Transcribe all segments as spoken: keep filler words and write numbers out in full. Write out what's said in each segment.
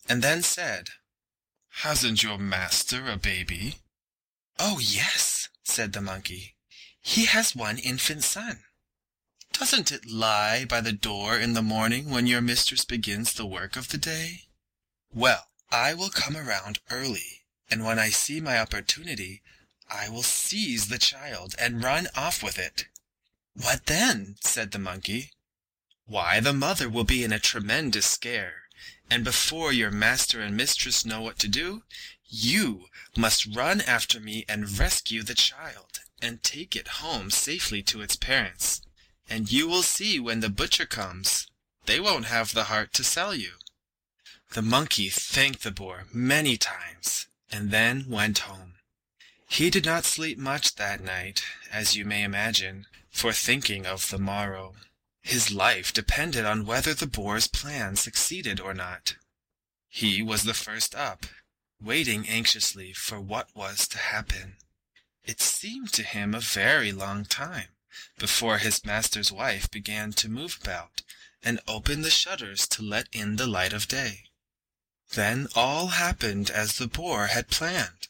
and then said, "Hasn't your master a baby?" "Oh, yes," said the monkey. "He has one infant son." "Doesn't it lie by the door in the morning when your mistress begins the work of the day?" "Well, I will come around early, and when I see my opportunity, I will seize the child and run off with it." "What then?" said the monkey. "Why, the mother will be in a tremendous scare, and before your master and mistress know what to do, you must run after me and rescue the child, and take it home safely to its parents. And you will see when the butcher comes, they won't have the heart to sell you." The monkey thanked the boar many times, and then went home. He did not sleep much that night, as you may imagine, for thinking of the morrow. His life depended on whether the boar's plan succeeded or not. He was the first up, waiting anxiously for what was to happen. It seemed to him a very long time before his master's wife began to move about and open the shutters to let in the light of day. Then all happened as the boar had planned.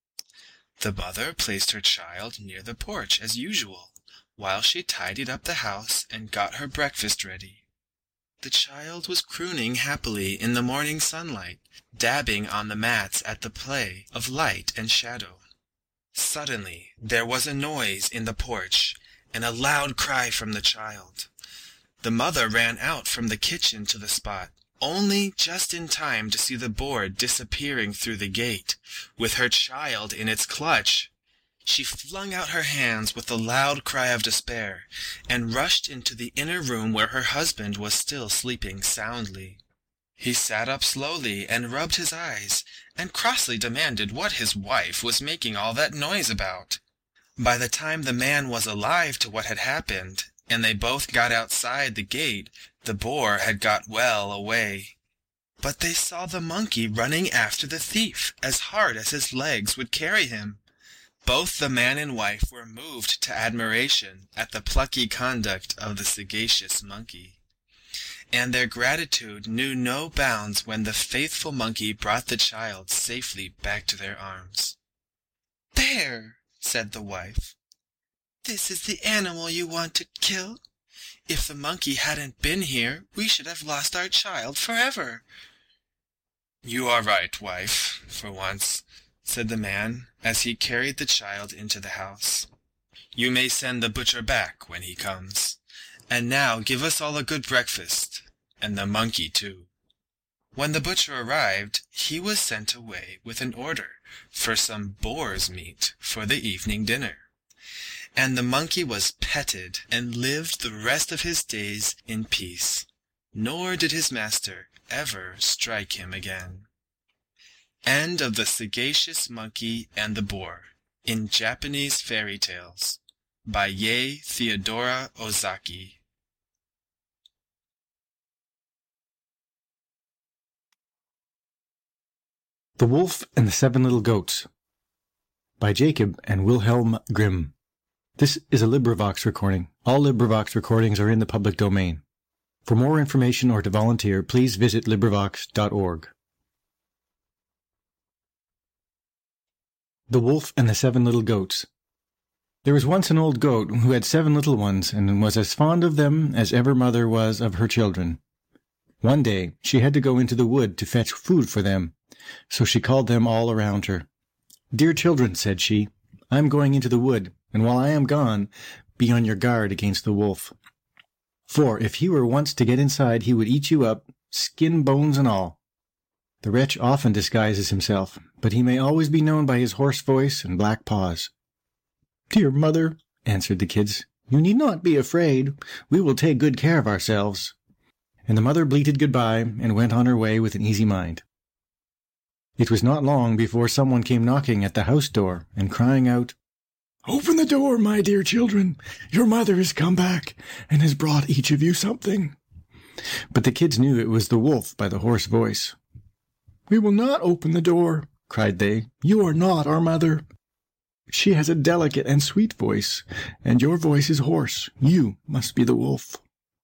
The mother placed her child near the porch as usual, while she tidied up the house and got her breakfast ready. The child was crooning happily in the morning sunlight, dabbing on the mats at the play of light and shadow. Suddenly there was a noise in the porch, and a loud cry from the child. The mother ran out from the kitchen to the spot, only just in time to see the boar disappearing through the gate, with her child in its clutch. She flung out her hands with a loud cry of despair, and rushed into the inner room where her husband was still sleeping soundly. He sat up slowly and rubbed his eyes, and crossly demanded what his wife was making all that noise about. By the time the man was alive to what had happened, and they both got outside the gate, the boar had got well away. But they saw the monkey running after the thief as hard as his legs would carry him. Both the man and wife were moved to admiration at the plucky conduct of the sagacious monkey, and their gratitude knew no bounds when the faithful monkey brought the child safely back to their arms. "There," said the wife, "this is the animal you want to kill. If the monkey hadn't been here, we should have lost our child forever." "You are right, wife, for once," said the man, as he carried the child into the house. "You may send the butcher back when he comes. And now give us all a good breakfast, and the monkey too." When the butcher arrived, he was sent away with an order for some boar's meat for the evening dinner. And the monkey was petted and lived the rest of his days in peace, nor did his master ever strike him again. End of The Sagacious Monkey and the Boar, in Japanese Fairy Tales, by Yae Theodora Ozaki. The Wolf and the Seven Little Goats, by Jacob and Wilhelm Grimm. This is a LibriVox recording. All LibriVox recordings are in the public domain. For more information or to volunteer, please visit LibriVox dot org. The Wolf and the Seven Little Goats. There was once an old goat who had seven little ones, and was as fond of them as ever mother was of her children. One day she had to go into the wood to fetch food for them, so she called them all around her. "Dear children," said she, "I am going into the wood, and while I am gone, be on your guard against the wolf. For if he were once to get inside, he would eat you up, skin, bones, and all. The wretch often disguises himself, but he may always be known by his hoarse voice and black paws." "Dear mother," answered the kids, "you need not be afraid. We will take good care of ourselves." And the mother bleated goodbye and went on her way with an easy mind. It was not long before someone came knocking at the house door and crying out, "Open the door, my dear children. Your mother has come back and has brought each of you something." But the kids knew it was the wolf by the hoarse voice. "We will not open the door," cried they. "You are not our mother. She has a delicate and sweet voice, and your voice is hoarse. You must be the wolf."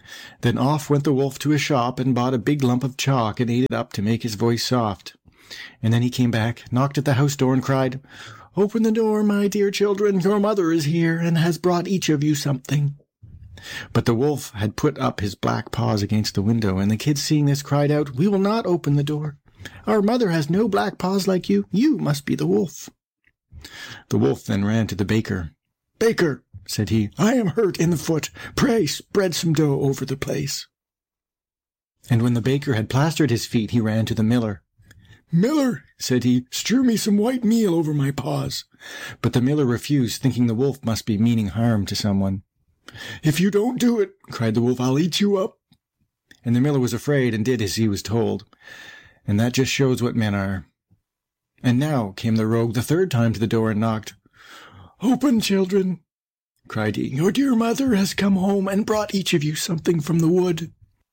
Then off went the wolf to a shop and bought a big lump of chalk and ate it up to make his voice soft. And then he came back, knocked at the house door and cried, "Open the door, my dear children, your mother is here and has brought each of you something." But the wolf had put up his black paws against the window, and the kids seeing this cried out, "We will not open the door. Our mother has no black paws like you. You must be the wolf." The wolf then ran to the baker. "Baker," said he, "I am hurt in the foot. Pray spread some dough over the place." And when the baker had plastered his feet, he ran to the miller. "Miller," said he, "strew me some white meal over my paws." But the miller refused, thinking the wolf must be meaning harm to someone. "If you don't do it," cried the wolf, "I'll eat you up." And the miller was afraid and did as he was told. And that just shows what men are. And now came the rogue the third time to the door and knocked. "Open, children," cried he. "Your dear mother has come home and brought each of you something from the wood."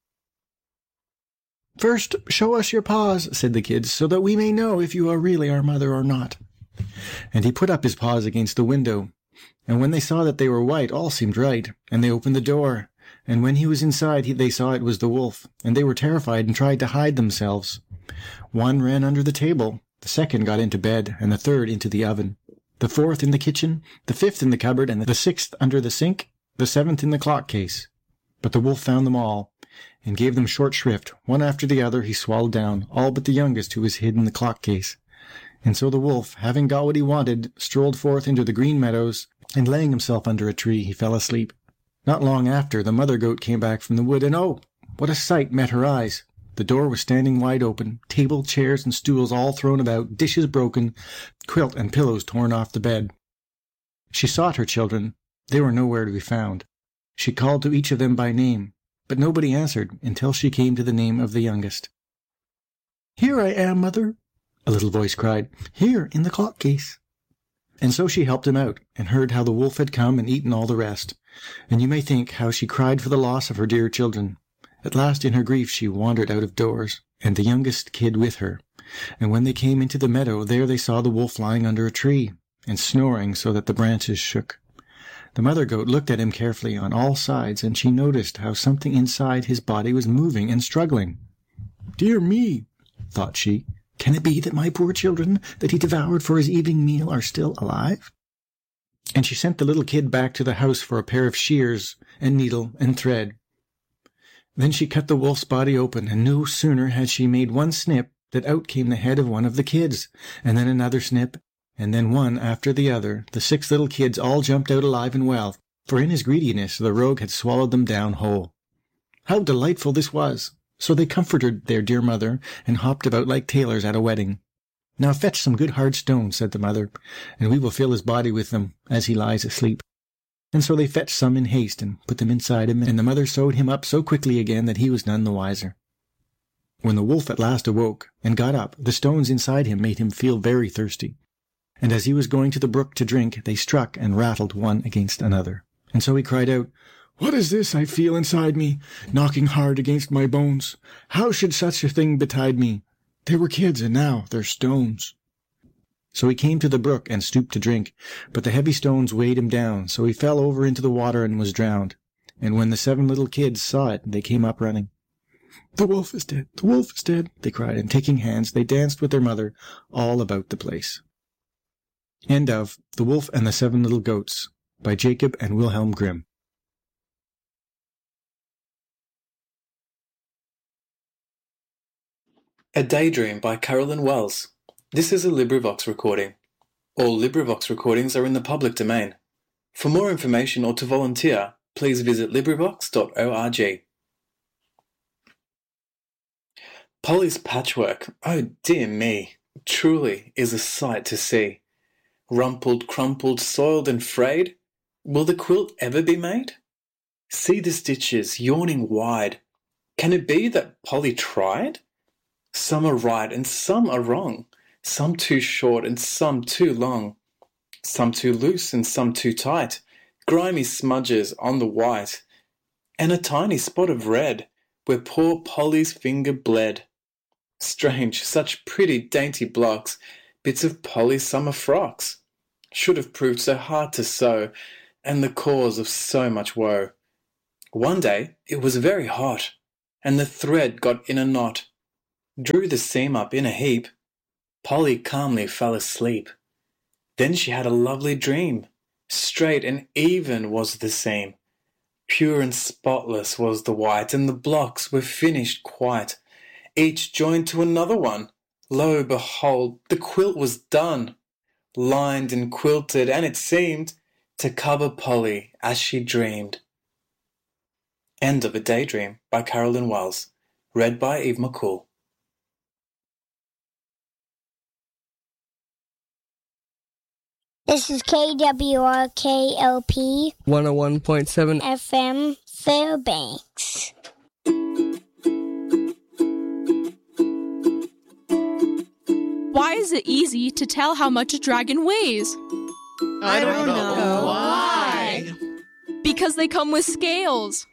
"First, show us your paws," said the kids, "so that we may know if you are really our mother or not." And he put up his paws against the window. And when they saw that they were white, all seemed right, and they opened the door. And when he was inside, he, they saw it was the wolf, and they were terrified and tried to hide themselves. One ran under the table, the second got into bed, and the third into the oven, the fourth in the kitchen, the fifth in the cupboard, and the sixth under the sink, the seventh in the clock case. But the wolf found them all, and gave them short shrift. One after the other he swallowed down, all but the youngest, who was hid in the clock case. And so the wolf, having got what he wanted, strolled forth into the green meadows, and laying himself under a tree, he fell asleep. Not long after, the mother goat came back from the wood, and oh, what a sight met her eyes! The door was standing wide open, table, chairs, and stools all thrown about, dishes broken, quilt and pillows torn off the bed. She sought her children. They were nowhere to be found. She called to each of them by name, but nobody answered until she came to the name of the youngest. "Here I am, mother," a little voice cried, "here in the clock case." And so she helped him out, and heard how the wolf had come and eaten all the rest. And you may think how she cried for the loss of her dear children. At last in her grief she wandered out of doors, and the youngest kid with her. And when they came into the meadow, there they saw the wolf lying under a tree, and snoring so that the branches shook. The mother goat looked at him carefully on all sides, and she noticed how something inside his body was moving and struggling. "Dear me," thought she, "can it be that my poor children that he devoured for his evening meal are still alive?" And she sent the little kid back to the house for a pair of shears and needle and thread. Then she cut the wolf's body open, and no sooner had she made one snip that out came the head of one of the kids, and then another snip, and then one after the other. The six little kids all jumped out alive and well, for in his greediness the rogue had swallowed them down whole. How delightful this was! So they comforted their dear mother, and hopped about like tailors at a wedding. "Now fetch some good hard stones," said the mother, "and we will fill his body with them, as he lies asleep." And so they fetched some in haste, and put them inside him, and the mother sewed him up so quickly again that he was none the wiser. When the wolf at last awoke, and got up, the stones inside him made him feel very thirsty. And as he was going to the brook to drink, they struck and rattled one against another. And so he cried out, "What is this I feel inside me, knocking hard against my bones? How should such a thing betide me? They were kids, and now they're stones." So he came to the brook and stooped to drink, but the heavy stones weighed him down, so he fell over into the water and was drowned. And when the seven little kids saw it, they came up running. "The wolf is dead, the wolf is dead," they cried, and taking hands, they danced with their mother all about the place. End of The Wolf and the Seven Little Goats by Jacob and Wilhelm Grimm. A Daydream by Carolyn Wells. This is a LibriVox recording. All LibriVox recordings are in the public domain. For more information or to volunteer, please visit LibriVox dot org. Polly's patchwork, oh dear me, truly is a sight to see. Rumpled, crumpled, soiled and frayed, will the quilt ever be made? See the stitches yawning wide. Can it be that Polly tried? Some are right and some are wrong, some too short and some too long, some too loose and some too tight, grimy smudges on the white, and a tiny spot of red where poor Polly's finger bled. Strange, such pretty dainty blocks, bits of Polly's summer frocks, should have proved so hard to sew, and the cause of so much woe. One day it was very hot, and the thread got in a knot. Drew the seam up in a heap. Polly calmly fell asleep. Then she had a lovely dream. Straight and even was the seam. Pure and spotless was the white, and the blocks were finished quite, each joined to another one. Lo, behold, the quilt was done, lined and quilted, and it seemed to cover Polly as she dreamed. End of A Daydream by Carolyn Wells. Read by Eve McCool. This is K W R K L P one oh one point seven F M Fairbanks. Why is it easy to tell how much a dragon weighs? I don't know. Why? Because they come with scales.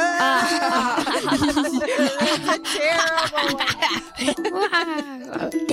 Ah. That's a terrible one. Wow.